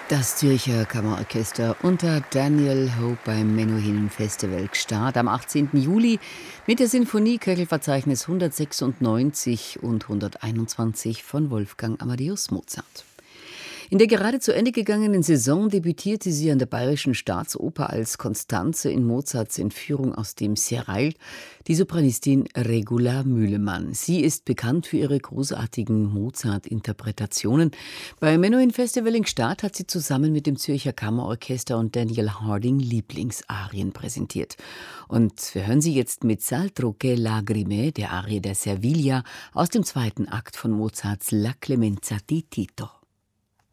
Das Zürcher Kammerorchester unter Daniel Hope beim Menuhin Festival gestartet am 18. Juli mit der Sinfonie Köchelverzeichnis 196 und 121 von Wolfgang Amadeus Mozart. In der gerade zu Ende gegangenen Saison debütierte sie an der Bayerischen Staatsoper als Constanze in Mozarts Entführung aus dem Serail, die Sopranistin Regula Mühlemann. Sie ist bekannt für ihre großartigen Mozart-Interpretationen. Beim Menuhin Festival in Gstaad hat sie zusammen mit dem Zürcher Kammerorchester und Daniel Harding Lieblingsarien präsentiert. Und wir hören sie jetzt mit S'altro che lagrime, der Arie der Servilia aus dem zweiten Akt von Mozarts La Clemenza di Tito.